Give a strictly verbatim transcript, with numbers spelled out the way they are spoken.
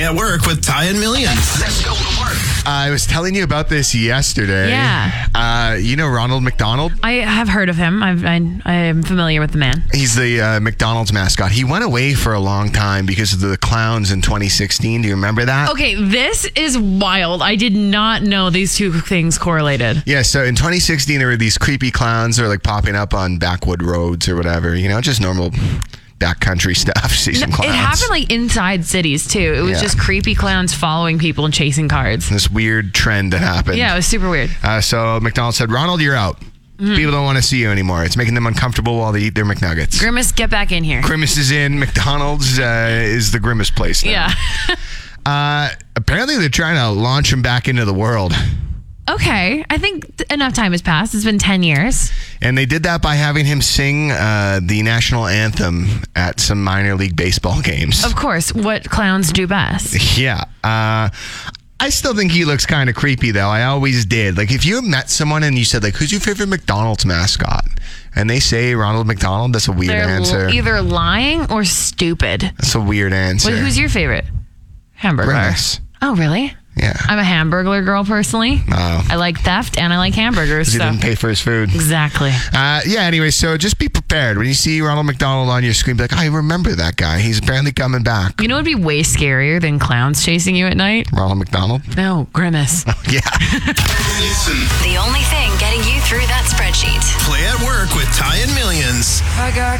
at Work with Ty and Millions. Let's go to work. I was telling you about this yesterday. Yeah. Uh, you know Ronald McDonald? I have heard of him. I've, I I am familiar with the man. He's the uh, McDonald's mascot. He went away for a long time because of the clowns in twenty sixteen. Do you remember that? Okay, this is wild. I did not know these two things correlated. Yeah, so in twenty sixteen, there were these creepy clowns that were like popping up on backwood roads or whatever, you know, just normal backcountry stuff. See some clowns. It happened like inside cities too. It was Yeah. just creepy clowns following people and chasing cards. This weird trend that happened. Yeah, it was super weird. Uh, so McDonald's said, Ronald, you're out. Mm-hmm. People don't want to see you anymore. It's making them uncomfortable while they eat their McNuggets. Grimace, get back in here. Grimace is in. McDonald's uh, is the Grimace place now. Yeah. uh, apparently, they're trying to launch him back into the world. Okay, I think th- enough time has passed. It's been ten years. And they did that by having him sing uh, the national anthem at some minor league baseball games. Of course, what clowns do best. Yeah. Uh, I still think he looks kind of creepy, though. I always did. Like, if you met someone and you said, like, who's your favorite McDonald's mascot? And they say Ronald McDonald, that's a weird They're answer. l- either lying or stupid. That's a weird answer. Wait, who's your favorite? Hamburger. Grimace. Oh, really? Yeah. I'm a hamburger girl personally. Oh. I like theft and I like hamburgers. He So. didn't pay for his food. Exactly. Uh, yeah, anyway, so just be prepared. When you see Ronald McDonald on your screen, be like, I remember that guy. He's apparently coming back. You know what would be way scarier than clowns chasing you at night? Ronald McDonald? No, Grimace. Yeah. Listen, The only thing getting you through that spreadsheet. play at work with Ty and Millions. I got